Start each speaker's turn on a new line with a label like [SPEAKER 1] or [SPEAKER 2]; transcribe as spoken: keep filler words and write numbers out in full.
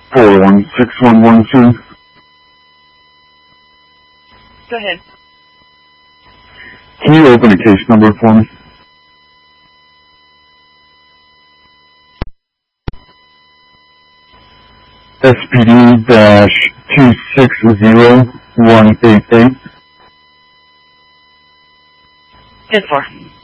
[SPEAKER 1] four one six one one two.
[SPEAKER 2] Go ahead.
[SPEAKER 1] Can you open a case number for me? S P D dash two six zero one eight eight.
[SPEAKER 2] ten four.